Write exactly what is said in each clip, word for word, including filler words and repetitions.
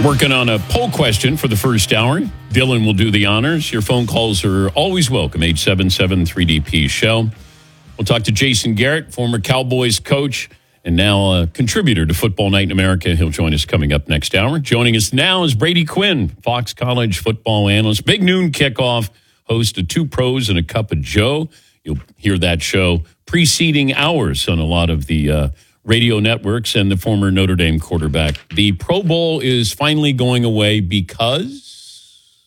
Working on a poll question for the first hour. Dylan will do the honors. Your phone calls are always welcome. eight seven seven three D P show. We'll talk to Jason Garrett, former Cowboys coach and now a contributor to Football Night in America. He'll join us coming up next hour. Joining us now is Brady Quinn, Fox College football analyst. Big noon kickoff, host of Two Pros and a Cup of Joe. You'll hear that show preceding hours on a lot of the uh, radio networks, and the former Notre Dame quarterback. The Pro Bowl is finally going away because...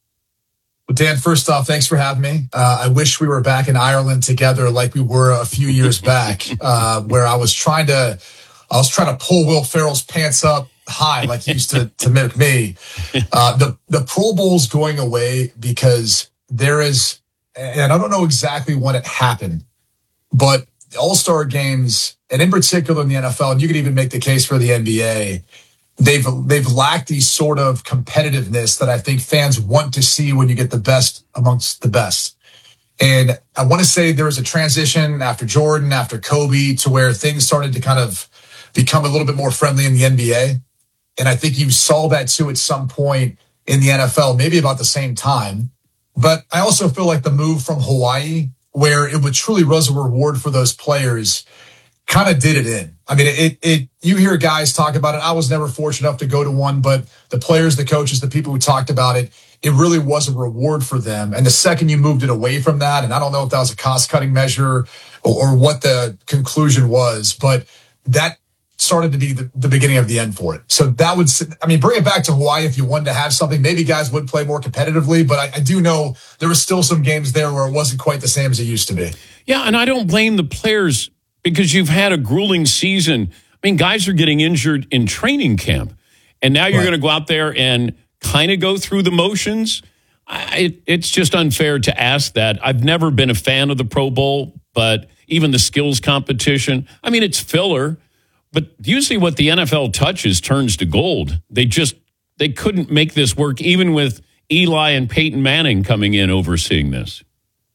Well, Dan, first off, thanks for having me. Uh, I wish we were back in Ireland together like we were a few years back, uh, where I was trying to, I was trying to pull Will Ferrell's pants up high like he used to, to mimic me. Uh, the, the Pro Bowl's going away because there is, and I don't know exactly when it happened, but All-Star games, and in particular in the N F L, and you could even make the case for the N B A, they've they've lacked the sort of competitiveness that I think fans want to see when you get the best amongst the best. And I want to say there was a transition after Jordan, after Kobe, to where things started to kind of become a little bit more friendly in the N B A. And I think you saw that too at some point in the N F L, maybe about the same time. But I also feel like the move from Hawaii, where it would truly was a reward for those players, kind of did it in. I mean, it, it, you hear guys talk about it. I was never fortunate enough to go to one, but the players, the coaches, the people who talked about it, it really was a reward for them. And the second you moved it away from that, and I don't know if that was a cost-cutting measure or, or what the conclusion was, but that started to be the, the beginning of the end for it. So that would, I mean, bring it back to Hawaii if you wanted to have something. Maybe guys would play more competitively, but I, I do know there were still some games there where it wasn't quite the same as it used to be. Yeah, and I don't blame the players because you've had a grueling season. I mean, guys are getting injured in training camp, and now you're right. going to go out there and kind of go through the motions. I, it, it's just unfair to ask that. I've never been a fan of the Pro Bowl, but even the skills competition, I mean, it's filler. But usually what the N F L touches turns to gold. They just, they couldn't make this work, even with Eli and Peyton Manning coming in overseeing this.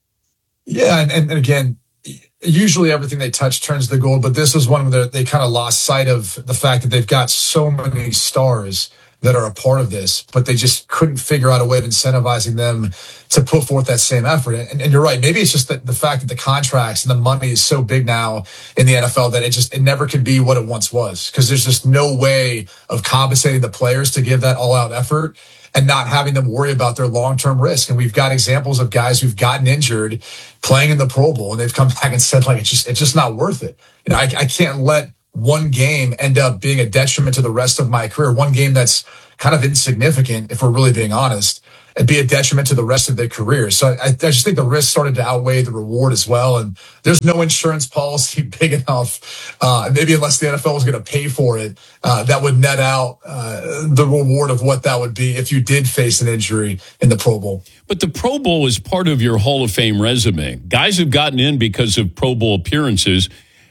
Yeah, and, and again, usually everything they touch turns to gold, but this was one of the, they kind of lost sight of the fact that they've got so many stars that are a part of this, but they just couldn't figure out a way of incentivizing them to put forth that same effort. And, and you're right. Maybe it's just the, the fact that the contracts and the money is so big now in the N F L that it just, it never can be what it once was, because there's just no way of compensating the players to give that all out effort and not having them worry about their long-term risk. And we've got examples of guys who've gotten injured playing in the Pro Bowl, and they've come back and said, like, it's just, it's just not worth it. You know, I, I can't let one game end up being a detriment to the rest of my career. One game that's kind of insignificant, if we're really being honest, and be a detriment to the rest of their career. So I, I just think the risk started to outweigh the reward as well. And there's no insurance policy big enough, uh, maybe unless the N F L was going to pay for it, uh, that would net out uh, the reward of what that would be if you did face an injury in the Pro Bowl. But the Pro Bowl is part of your Hall of Fame resume. Guys have gotten in because of Pro Bowl appearances.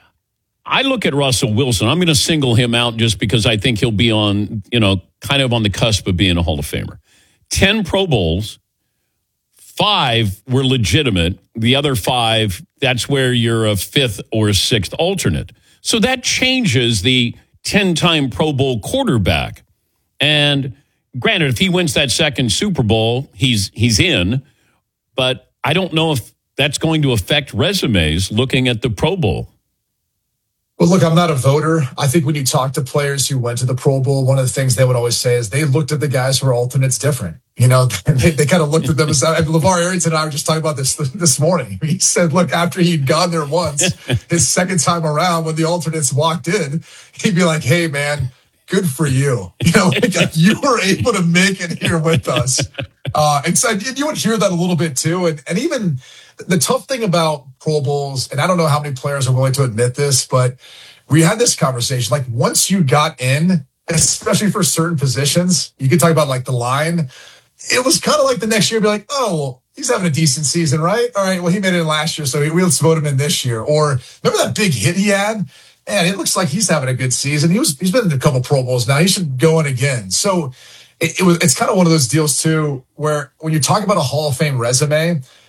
I look at Russell Wilson. I'm going to single him out just because I think he'll be on, you know, kind of on the cusp of being a Hall of Famer. Ten Pro Bowls, five were legitimate. The other five, that's where you're a fifth or sixth alternate. So that changes the ten-time Pro Bowl quarterback. And granted, if he wins that second Super Bowl, he's he's in. But I don't know if that's going to affect resumes looking at the Pro Bowl. Well, look, I'm not a voter. I think when you talk to players who went to the Pro Bowl, one of the things they would always say is they looked at the guys who were alternates different. You know, they, they kind of looked at them as, LeVar Arrington and I were just talking about this this morning. He said, look, after he'd gone there once, his second time around when the alternates walked in, he'd be like, hey, man, good for you. You know, like, like you were able to make it here with us. Uh, and so you would hear that a little bit too. And, and even the tough thing about Pro Bowls, and I don't know how many players are willing to admit this, but we had this conversation. Like once you got in, especially for certain positions, you could talk about like the line. It was kind of like the next year, be like, oh, well, he's having a decent season, right? All right, well, he made it in last year, so we let's vote him in this year. Or remember that big hit he had? Man, it looks like he's having a good season. He was, he's been in a couple Pro Bowls now. He should go in again. So it, it was, it's kind of one of those deals too, where when you talk about a Hall of Fame resume,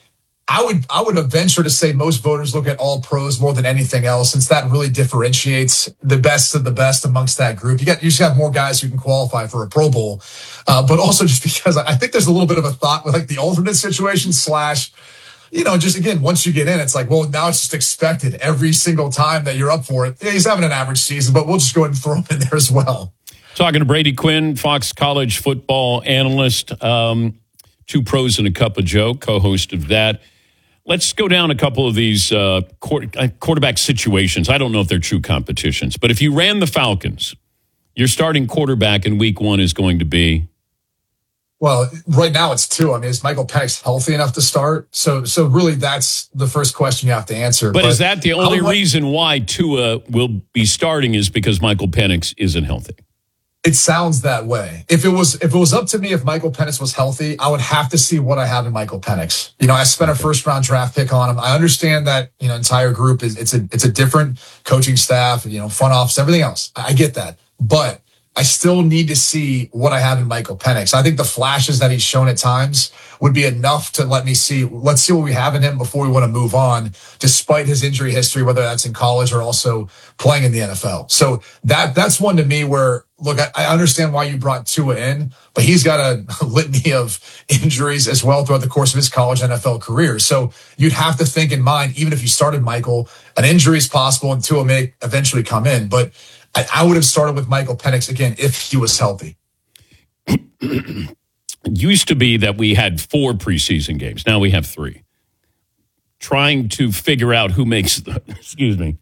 I would I would venture to say most voters look at all pros more than anything else, since that really differentiates the best of the best amongst that group. You got you just have more guys who can qualify for a Pro Bowl, uh, but also just because I think there's a little bit of a thought with like the alternate situation slash, you know, just again, once you get in, it's like, well, now it's just expected every single time that you're up for it. Yeah, he's having an average season, but we'll just go ahead and throw him in there as well. Talking to Brady Quinn, Fox College football analyst, um, Two Pros and a Cup of Joe, co-host of that. Let's go down a couple of these uh, quarterback situations. I don't know if they're true competitions, but if you ran the Falcons, your starting quarterback in week one is going to be? Well, right now it's two. I mean, is Michael Penix healthy enough to start? So so really that's the first question you have to answer. But, but is that the only reason why Tua will be starting is because Michael Penix isn't healthy? It sounds that way. If it was if it was up to me, if Michael Penix was healthy, I would have to see what I have in Michael Penix. You know, I spent a first round draft pick on him. I understand that, you know, entire group is it's a it's a different coaching staff, you know, front office, everything else. I get that. But I still need to see what I have in Michael Penix. I think the flashes that he's shown at times would be enough to let me see, let's see what we have in him before we want to move on, despite his injury history, whether that's in college or also playing in the N F L. So that that's one to me where, look, I, I understand why you brought Tua in, but he's got a litany of injuries as well throughout the course of his college N F L career. So you'd have to think in mind, even if you started Michael, an injury is possible and Tua may eventually come in. But I, I would have started with Michael Penix again if he was healthy. It used to be that we had four preseason games. Now we have three. Trying to figure out who makes the, excuse me,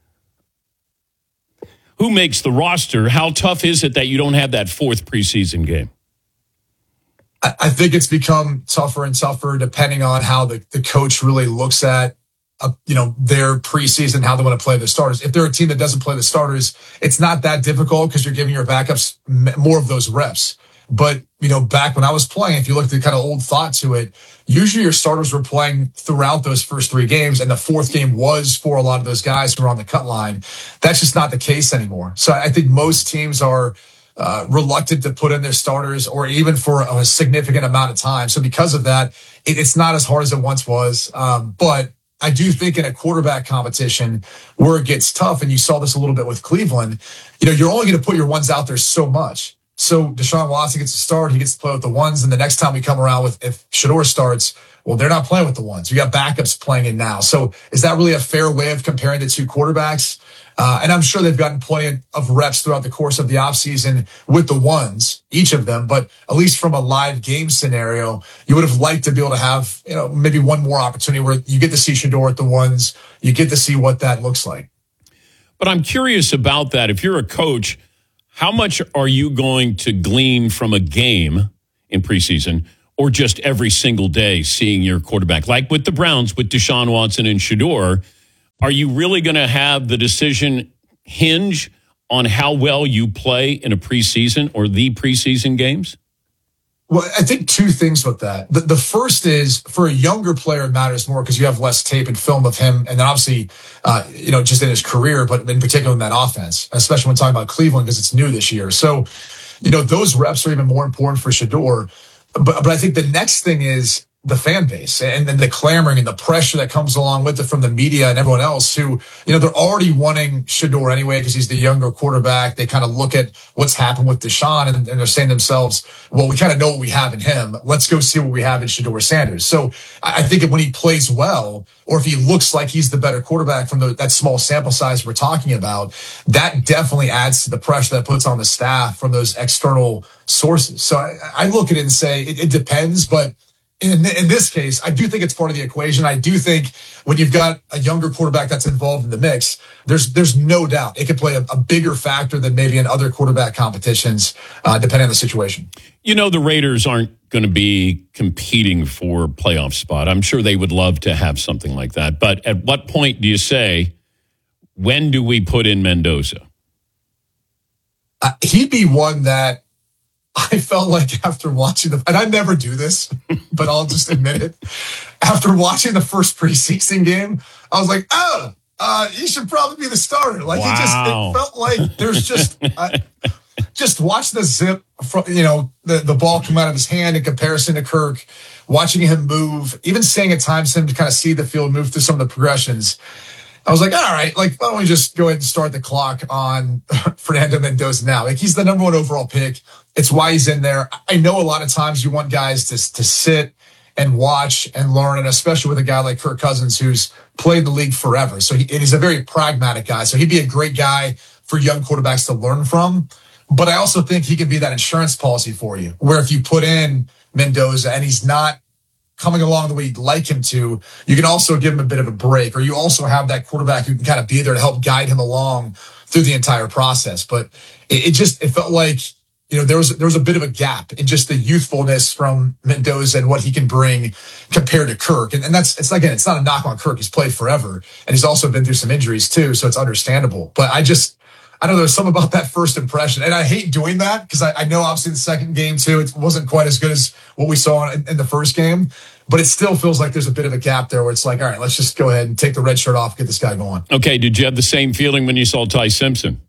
who makes the roster. How tough is it that you don't have that fourth preseason game? I, I think it's become tougher and tougher depending on how the, the coach really looks at Uh, you know, their preseason, how they want to play the starters. If they're a team that doesn't play the starters, it's not that difficult because you're giving your backups m- more of those reps. But, you know, back when I was playing, if you look at the kind of old thought to it, usually your starters were playing throughout those first three games, and the fourth game was for a lot of those guys who were on the cut line. That's just not the case anymore. So I think most teams are uh, reluctant to put in their starters or even for a significant amount of time. So because of that, it, it's not as hard as it once was. Um, but I do think in a quarterback competition where it gets tough, and you saw this a little bit with Cleveland, you know, you're only going to put your ones out there so much. So Deshaun Watson gets to start, he gets to play with the ones, and the next time we come around with, if Shador starts, well, they're not playing with the ones. You got backups playing in now. So is that really a fair way of comparing the two quarterbacks? Uh, and I'm sure they've gotten plenty of reps throughout the course of the offseason with the ones, each of them. But at least from a live game scenario, you would have liked to be able to have, you know, maybe one more opportunity where you get to see Shador at the ones, you get to see what that looks like. But I'm curious about that. If you're a coach, how much are you going to glean from a game in preseason or just every single day seeing your quarterback? Like with the Browns, with Deshaun Watson and Shador, are you really going to have the decision hinge on how well you play in a preseason or the preseason games? Well, I think two things with that. The, the first is for a younger player, it matters more because you have less tape and film of him. And then obviously, uh, you know, just in his career, but in particular in that offense, especially when talking about Cleveland because it's new this year. So, you know, those reps are even more important for Shador. But, but I think the next thing is the fan base and then the clamoring and the pressure that comes along with it from the media and everyone else who, you know, they're already wanting Shador anyway because he's the younger quarterback. They kind of look at what's happened with Deshaun and, and they're saying to themselves, well, we kind of know what we have in him. Let's go see what we have in Shador Sanders. So I think when he plays well, or if he looks like he's the better quarterback from the, that small sample size we're talking about, that definitely adds to the pressure that puts on the staff from those external sources. So I, I look at it and say it, it depends, but In, in this case, I do think it's part of the equation. I do think when you've got a younger quarterback that's involved in the mix, there's there's no doubt it could play a, a bigger factor than maybe in other quarterback competitions, uh, depending on the situation. You know, the Raiders aren't going to be competing for playoff spot. I'm sure they would love to have something like that. But at what point do you say, when do we put in Mendoza? Uh, he'd be one that I felt like after watching the, and I never do this, but I'll just admit it. After watching the first preseason game, I was like, oh, uh, he should probably be the starter. Like, wow. it just, it felt like there's just, I, just watch the zip from, you know, the, the ball come out of his hand in comparison to Kirk, watching him move, even saying at times him to kind of see the field move through some of the progressions. I was like, all right, like, why don't we just go ahead and start the clock on Fernando Mendoza now? Like, he's the number one overall pick. It's why he's in there. I know a lot of times you want guys to, to sit and watch and learn, and especially with a guy like Kirk Cousins, who's played the league forever. So he, and he's a very pragmatic guy. So he'd be a great guy for young quarterbacks to learn from. But I also think he can be that insurance policy for you, where if you put in Mendoza and he's not coming along the way you'd like him to, you can also give him a bit of a break, or you also have that quarterback who can kind of be there to help guide him along through the entire process. But it, it just, it felt like, you know, there was, there was a bit of a gap in just the youthfulness from Mendoza and what he can bring compared to Kirk. And, and that's, it's again, it's not a knock on Kirk. He's played forever and he's also been through some injuries too. So it's understandable. But I just, I don't know, there's something about that first impression. And I hate doing that because I, I know obviously the second game too, it wasn't quite as good as what we saw in, in the first game. But it still feels like there's a bit of a gap there where it's like, all right, let's just go ahead and take the red shirt off and get this guy going. Okay, did you have the same feeling when you saw Ty Simpson?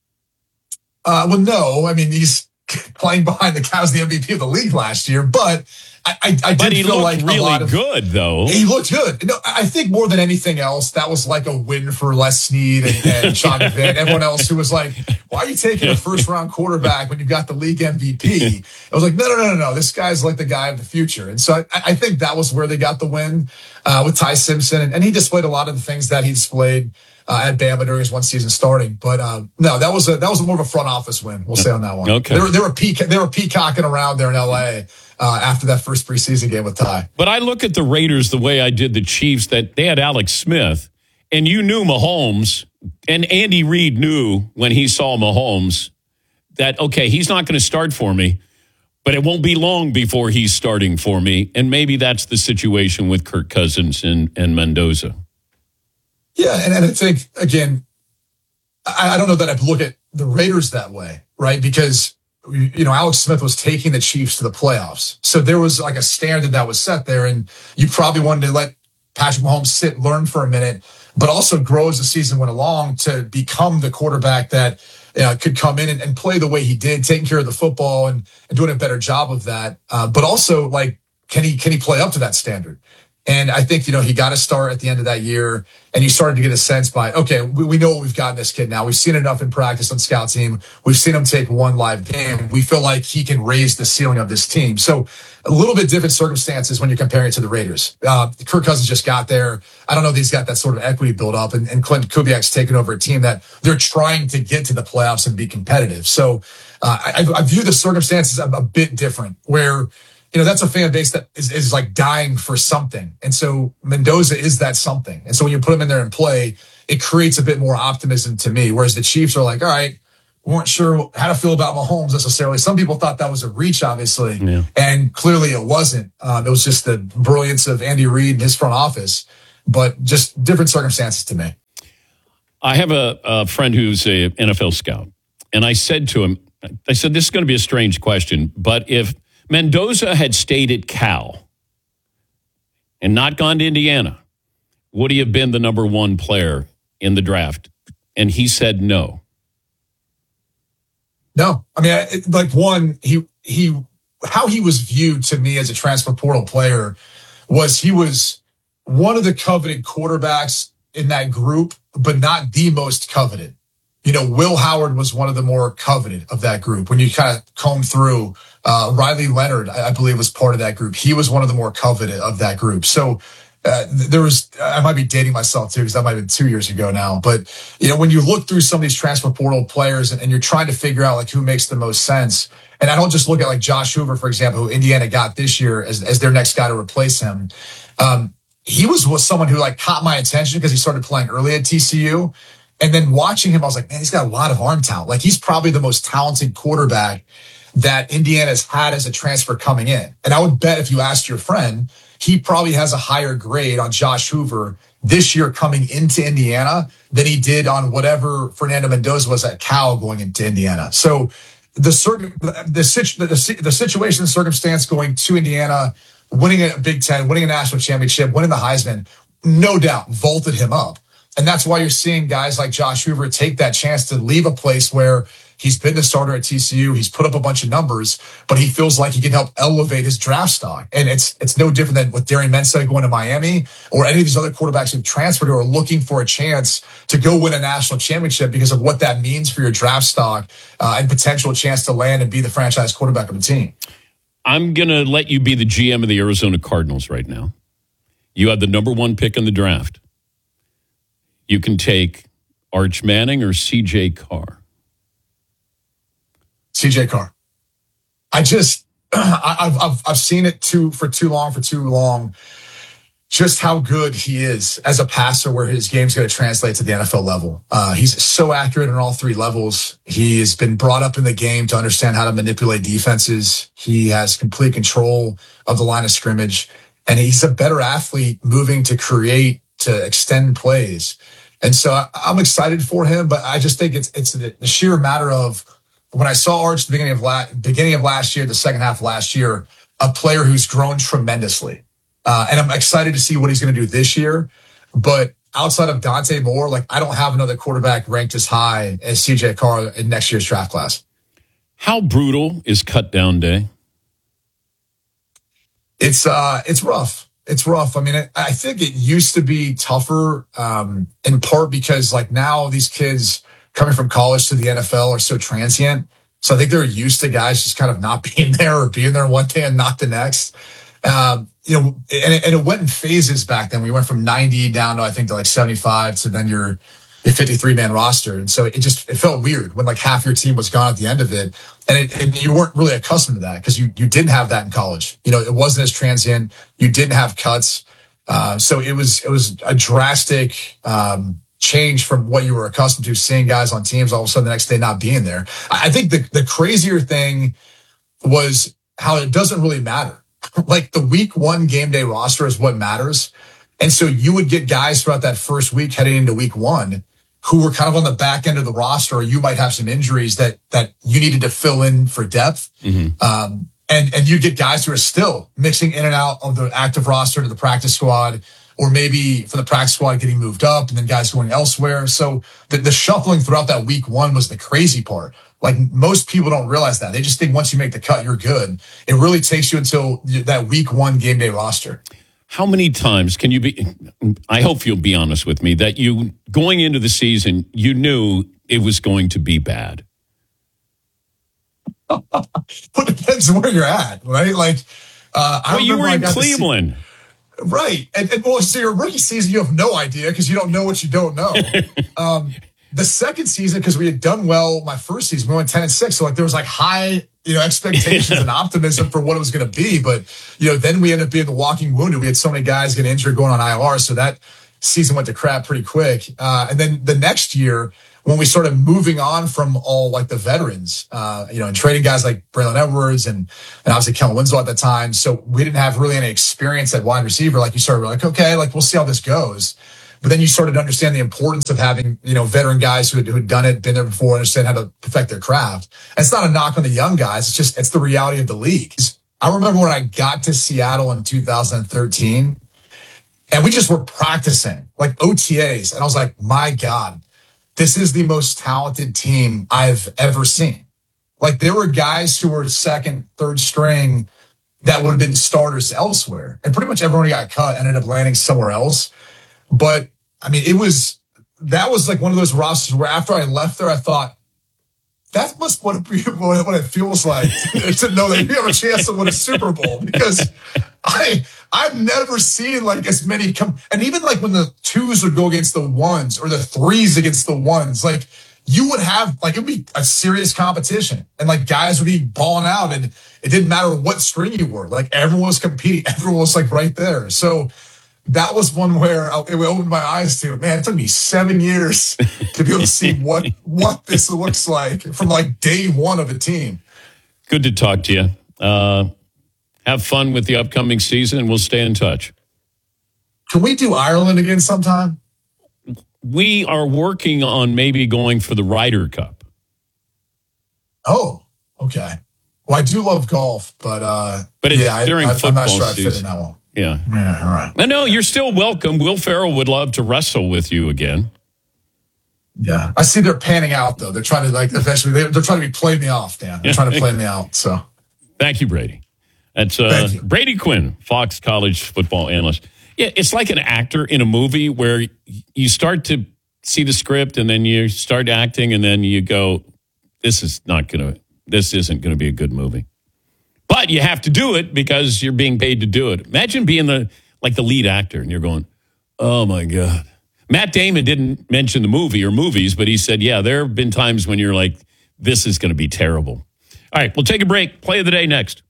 Uh, well, no. I mean, he's playing behind the Cows, the M V P of the league last year. But I, I, I but did he feel looked like really a lot of, good, though. He looked good. No, I think more than anything else, that was like a win for Les Snead and, and Sean McVay and everyone else who was like, why are you taking a first-round quarterback when you've got the league M V P? I was like, no, no, no, no, no. This guy's like the guy of the future. And so I, I think that was where they got the win uh, with Ty Simpson. And, and he displayed a lot of the things that he displayed Uh, at Bama during his one season starting. But uh, no, that was a that was more of a front office win. We'll say on that one. Okay. They were, they were, peac- they were peacocking around there in L A uh, after that first preseason game with Ty. But I look at the Raiders the way I did the Chiefs, that they had Alex Smith, and you knew Mahomes, and Andy Reid knew when he saw Mahomes that, okay, he's not going to start for me, but it won't be long before he's starting for me. And maybe that's the situation with Kirk Cousins and, and Mendoza. Yeah, and, and I think, again, I, I don't know that I'd look at the Raiders that way, right? Because, you know, Alex Smith was taking the Chiefs to the playoffs. So there was like a standard that was set there, and you probably wanted to let Patrick Mahomes sit, learn for a minute, but also grow as the season went along to become the quarterback that you know, could come in and, and play the way he did, taking care of the football and, and doing a better job of that. Uh, but also, like, can he can he play up to that standard? And I think, you know, he got a start at the end of that year, and you started to get a sense by, okay, we, we know what we've got in this kid now. We've seen enough in practice on scout team. We've seen him take one live game. We feel like he can raise the ceiling of this team. So a little bit different circumstances when you're comparing it to the Raiders. Uh, Kirk Cousins just got there. I don't know if he's got that sort of equity built up, and, and Clint Kubiak's taken over a team that they're trying to get to the playoffs and be competitive. So uh, I, I view the circumstances a, a bit different, where you know, that's a fan base that is, is like dying for something. And so Mendoza is that something. And so when you put him in there and play, it creates a bit more optimism to me. Whereas the Chiefs are like, all right, we weren't sure how to feel about Mahomes necessarily. Some people thought that was a reach, obviously. Yeah. And clearly it wasn't. Um, it was just the brilliance of Andy Reid and his front office, but just different circumstances to me. I have a, a friend who's a N F L scout. And I said to him, I said, this is going to be a strange question, but if Mendoza had stayed at Cal and not gone to Indiana, would he have been the number one player in the draft? And he said no. No. I mean, it, like one, he, he, how he was viewed to me as a transfer portal player was he was one of the coveted quarterbacks in that group, but not the most coveted. You know, Will Howard was one of the more coveted of that group. When you kind of comb through, uh, Riley Leonard, I, I believe, was part of that group. He was one of the more coveted of that group. So uh, there was, I might be dating myself too, because that might have been two years ago now. But, you know, when you look through some of these transfer portal players and, and you're trying to figure out like who makes the most sense, and I don't just look at like Josh Hoover, for example, who Indiana got this year as, as their next guy to replace him. Um, he was, was someone who like caught my attention because he started playing early at T C U. And then watching him, I was like, man, he's got a lot of arm talent. Like, he's probably the most talented quarterback that Indiana's had as a transfer coming in. And I would bet if you asked your friend, he probably has a higher grade on Josh Hoover this year coming into Indiana than he did on whatever Fernando Mendoza was at Cal going into Indiana. So the circ- the, the, the, the situation, the circumstance going to Indiana, winning a Big Ten, winning a national championship, winning the Heisman, no doubt vaulted him up. And that's why you're seeing guys like Josh Hoover take that chance to leave a place where He's been the starter at T C U. He's put up a bunch of numbers, but he feels like he can help elevate his draft stock. And it's it's no different than with Darian Mensah going to Miami or any of these other quarterbacks who've transferred who are looking for a chance to go win a national championship because of what that means for your draft stock uh, and potential chance to land and be the franchise quarterback of the team. I'm going to let you be the G M of the Arizona Cardinals right now. You have the number one pick in the draft. You can take Arch Manning or C J Carr. C J Carr. I just, I've, I've, I've seen it too for too long, for too long, just how good he is as a passer where his game's going to translate to the N F L level. Uh, he's so accurate on all three levels. He has been brought up in the game to understand how to manipulate defenses. He has complete control of the line of scrimmage, and he's a better athlete moving to create, to extend plays. And so I, I'm excited for him, but I just think it's, it's the sheer matter of, when I saw Arch at the beginning of, la- beginning of last year, the second half of last year, a player who's grown tremendously. Uh, and I'm excited to see what he's going to do this year. But outside of Dante Moore, like I don't have another quarterback ranked as high as C J Carr in next year's draft class. How brutal is cut down day? It's uh, it's rough. It's rough. I mean, it, I think it used to be tougher um, in part because like now these kids coming from college to the N F L are so transient. So I think they're used to guys just kind of not being there or being there one day and not the next. Um, you know, and it, and it went in phases back then. We went from ninety down to, I think, to like seventy-five to then your, your fifty-three man roster. And so it just, it felt weird when like half your team was gone at the end of it. And, it, and you weren't really accustomed to that because you, you didn't have that in college. You know, it wasn't as transient. You didn't have cuts. Uh, so it was, it was a drastic, um, change from what you were accustomed to, seeing guys on teams all of a sudden the next day not being there. I think the, the crazier thing was how it doesn't really matter. Like the week one game day roster is what matters. And so you would get guys throughout that first week heading into week one who were kind of on the back end of the roster, or you might have some injuries that, that you needed to fill in for depth. Mm-hmm. Um, and, and you get guys who are still mixing in and out of the active roster to the practice squad, or maybe for the practice squad getting moved up and then guys going elsewhere. So the, the shuffling throughout that week one was the crazy part. Like most people don't realize that. They just think once you make the cut, you're good. It really takes you until that week one game day roster. How many times can you be, I hope you'll be honest with me, that you, going into the season, you knew it was going to be bad? But it depends on where you're at, right? Like, uh, I well, you were in Cleveland. Right. And, and well, so your rookie season, you have no idea because you don't know what you don't know. um, the second season, because we had done well my first season, we went ten and six. So like there was like high, you know, expectations and optimism for what it was going to be. But, you know, then we ended up being the walking wounded. We had so many guys get injured going on I R. So that season went to crap pretty quick. Uh, and then the next year, when we started moving on from all like the veterans, uh, you know, and trading guys like Braylon Edwards and, and obviously Kellen Winslow at the time. So we didn't have really any experience at wide receiver. Like you started like, okay, like we'll see how this goes. But then you started to understand the importance of having, you know, veteran guys who had, who had done it, been there before, understand how to perfect their craft. And it's not a knock on the young guys. It's just, it's the reality of the league. I remember when I got to Seattle in two thousand thirteen and we just were practicing like O T As. And I was like, my God, this is the most talented team I've ever seen. Like there were guys who were second, third string that would have been starters elsewhere. And pretty much everyone who got cut ended up landing somewhere else. But I mean, it was, that was like one of those rosters where after I left there, I thought, that must what it, what it feels like to know that you have a chance to win a Super Bowl, because I, I've never seen like as many come. And even like when the twos would go against the ones or the threes against the ones, like you would have like, it would be a serious competition and like guys would be balling out and it didn't matter what string you were. Like everyone was competing. Everyone was like right there. So that was one where it opened my eyes to, man, it took me seven years to be able to see what, what this looks like from like day one of a team. Good to talk to you. Uh, have fun with the upcoming season and we'll stay in touch. Can we do Ireland again sometime? We are working on maybe going for the Ryder Cup. Oh, okay. Well, I do love golf, but, uh, but it's yeah, during I, I, football I'm not sure season. I fit in that one. Yeah. Yeah, all right. No, no, you're still welcome. Will Ferrell would love to wrestle with you again. Yeah, I see they're panning out though. They're trying to like eventually they're, they're trying to be play me off, Dan. They're trying to play me out. So, thank you, Brady. That's uh, Brady Quinn, Fox College football analyst. Yeah, it's like an actor in a movie where you start to see the script and then you start acting and then you go, "This is not gonna. This isn't gonna be a good movie." But you have to do it because you're being paid to do it. Imagine being the like the lead actor and you're going, "Oh my God." Matt Damon didn't mention the movie or movies, but he said, yeah, there have been times when you're like, this is going to be terrible. All right, we'll take a break. Play of the day next.